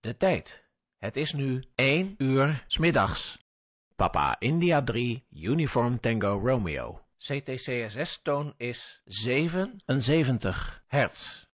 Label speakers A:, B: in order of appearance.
A: de tijd. Het is nu 1 uur 's middags. Papa India 3, Uniform Tango Romeo. CTCSS-toon is 77 hertz.